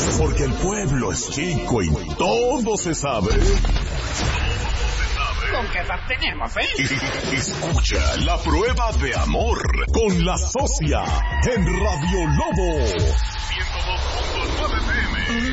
Porque el pueblo es chico y todo se sabe. ¿Con qué edad tenemos, Escucha La Prueba de Amor con La Socia en Radio Lobo. 102.9 PM.